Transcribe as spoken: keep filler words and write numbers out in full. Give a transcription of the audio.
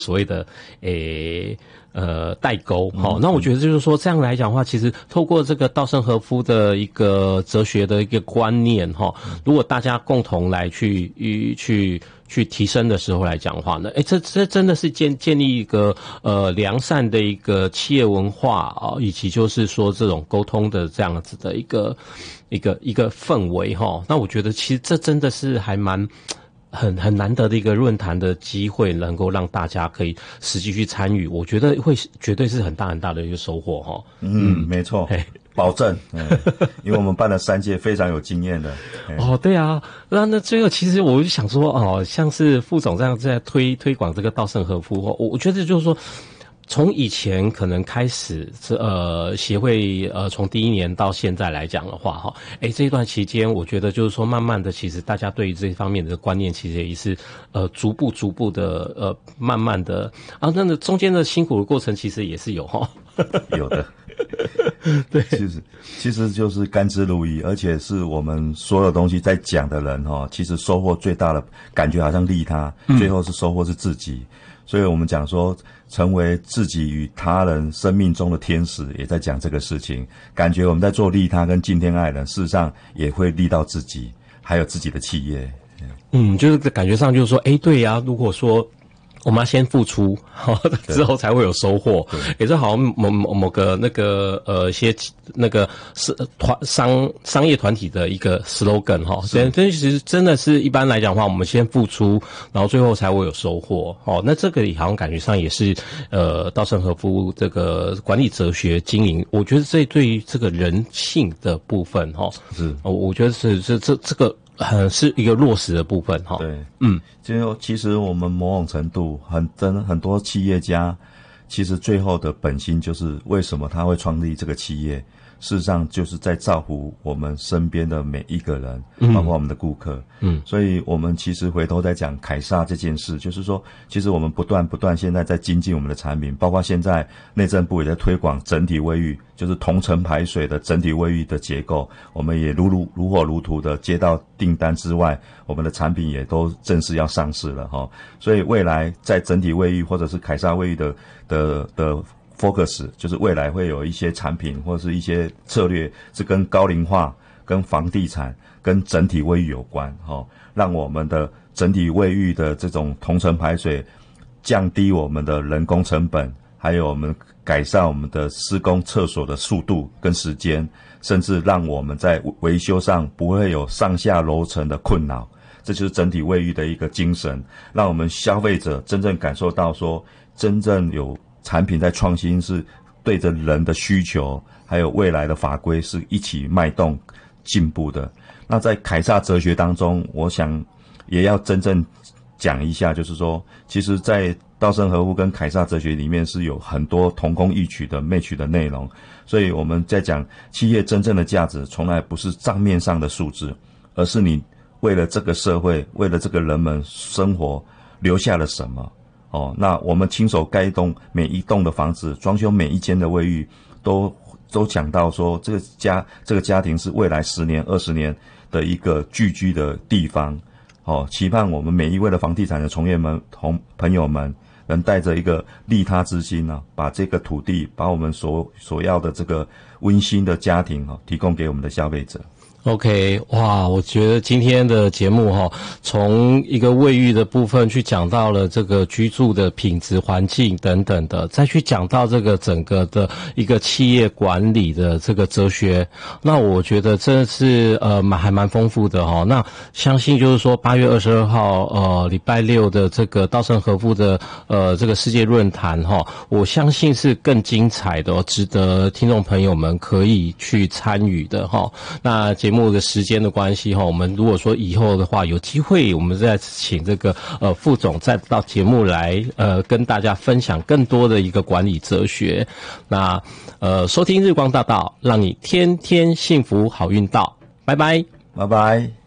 所谓的诶。呃，代沟，好、哦，那我觉得就是说，这样来讲的话，其实透过这个稻盛和夫的一个哲学的一个观念，哈、哦，如果大家共同来去去去提升的时候来讲的话呢，诶，这这真的是建建立一个呃良善的一个企业文化啊、哦，以及就是说这种沟通的这样子的一个一个一个氛围哈、哦，那我觉得其实这真的是还蛮。很很难得的一个论坛的机会，能够让大家可以实际去参与，我觉得会绝对是很大很大的一个收获哈。 嗯，嗯没错，保证、嗯，因为我们办了三届，非常有经验的。 哦，对啊，那那最后其实我就想说，哦，像是副总这样在推推广这个稻盛和夫，我我觉得就是说。从以前可能开始，呃，协会呃，从第一年到现在来讲的话，哈，哎，这一段期间，我觉得就是说，慢慢的，其实大家对于这方面的观念，其实也是呃，逐步逐步的，呃，慢慢的，啊，那那中间的辛苦的过程，其实也是有哈， 有的， 对， 其实其实就是甘之如饴，而且是我们所有东西在讲的人哈，其实收获最大的感觉好像利他，最后是收获是自己。所以我们讲说，成为自己与他人生命中的天使，也在讲这个事情。感觉我们在做利他跟敬天爱人，事实上也会利到自己，还有自己的企业。 嗯，就是感觉上就是说，哎，对呀、啊，如果说。我们要先付出，之后才会有收获。也是好像某某某个那个呃一些那个是团商商业团体的一个 slogan 哈。所以其实真的是一般来讲的话，我们先付出，然后最后才会有收获。哦，那这个好像感觉上也是呃稻盛和夫这个管理哲学经营，我觉得这对于这个人性的部分哈，是，我觉得是是这这个。很是一个落实的部分哈， 对，嗯，就其实我们某种程度很真很多企业家，其实最后的本心就是为什么他会创立这个企业，事实上就是在造福我们身边的每一个人，嗯、包括我们的顾客，嗯，所以我们其实回头在讲凯撒这件事，就是说，其实我们不断不断现在在精进我们的产品，包括现在内政部也在推广整体卫浴。就是同层排水的整体卫浴的结构，我们也如如如火如荼的接到订单之外，我们的产品也都正式要上市了哈。所以未来在整体卫浴或者是凯撒卫浴的的的 focus， 就是未来会有一些产品或者是一些策略是跟高龄化、跟房地产、跟整体卫浴有关哈，让我们的整体卫浴的这种同层排水降低我们的人工成本。还有我们改善我们的施工厕所的速度跟时间，甚至让我们在维修上不会有上下楼层的困扰，这就是整体卫浴的一个精神，让我们消费者真正感受到说，真正有产品在创新是对着人的需求，还有未来的法规是一起脉动进步的。那在凯撒哲学当中，我想也要真正讲一下，就是说，其实在稻盛和夫跟凯撒哲学里面是有很多同工异曲的match的内容，所以我们在讲企业真正的价值，从来不是账面上的数字，而是你为了这个社会，为了这个人们生活留下了什么。哦，那我们亲手盖一栋每一栋的房子，装修每一间的卫浴，都都讲到说，这个家这个家庭是未来十年、二十年的一个聚居的地方。哦，期盼我们每一位的房地产的从业们同朋友们。能带着一个利他之心呢、啊，把这个土地，把我们所所要的这个温馨的家庭啊，提供给我们的消费者。 OK， 哇，我觉得今天的节目哈，从一个卫浴的部分去讲到了这个居住的品质、环境等等的，再去讲到这个整个的一个企业管理的这个哲学，那我觉得真的是呃蛮还蛮丰富的哈。那相信就是说八月二十二号呃礼拜六的这个稻盛和夫的呃这个世界论坛哈，我相信是更精彩的、哦，值得听众朋友们可以去参与的哈。那节目的时间的关系哈，我们如果说以后的话有机会，我们再请这个呃副总再到节目来呃跟大家分享更多的一个管理哲学。那呃收听日光大道，让你天天幸福好运到，拜拜， 拜拜。